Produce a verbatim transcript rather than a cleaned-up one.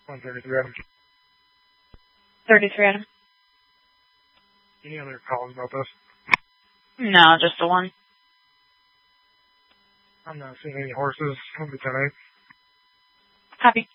one thirty-three, Adam. thirty-three, Adam. Any other calls about this? No, just the one. I'm not seeing any horses. I'll be ten eight. Copy.